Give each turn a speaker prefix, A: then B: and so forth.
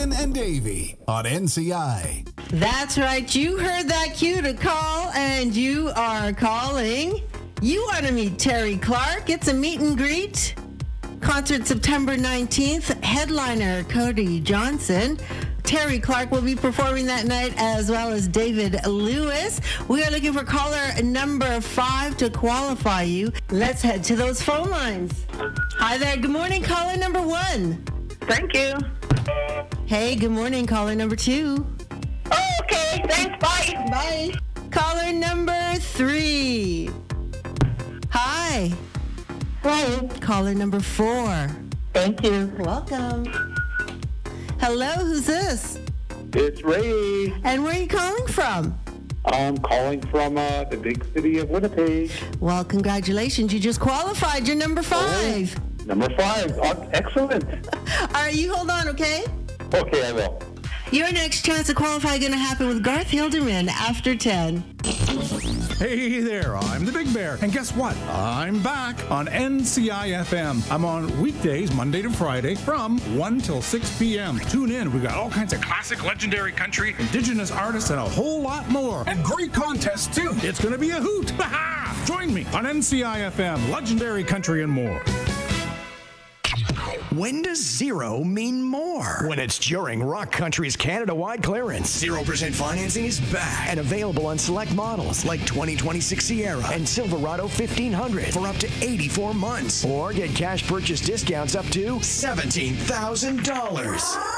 A: Jen and Davey on NCI.
B: That's right. You heard that cue to call, and you are calling. You want to meet Terry Clark. It's a meet and greet. Concert September 19th. Headliner Cody Johnson. Terry Clark will be performing that night, as well as David Lewis. We are looking for caller number 5 to qualify you. Let's head to those phone lines. Hi there. Good morning, caller number 1.
C: Thank you.
B: Hey, good morning, caller number 2.
C: Oh, okay, thanks. Bye.
B: Bye. Caller number 3. Hi.
C: Hi.
B: Caller number 4.
C: Thank you.
B: Welcome. Hello, who's this?
D: It's Ray.
B: And where are you calling from?
D: I'm calling from the big city of Winnipeg.
B: Well, congratulations. You just qualified. You're number 5.
D: Number 5. Excellent.
B: All right, you hold on, okay?
D: Okay, I will.
B: Your next chance to qualify going to happen with Garth Hilderman after 10.
E: Hey there, I'm the Big Bear. And guess what? I'm back on NCI FM. I'm on weekdays, Monday to Friday, from 1 till 6 p.m. Tune in. We've got all kinds of classic, legendary country, indigenous artists, and a whole lot more.
A: And great contests, too.
E: It's going to be a hoot. Join me on NCI FM, legendary country and more.
F: When does zero mean more? When it's during Rock Country's Canada-wide clearance. 0% financing is back and available on select models like 2026 Sierra and Silverado 1500 for up to 84 months. Or get cash purchase discounts up to $17,000.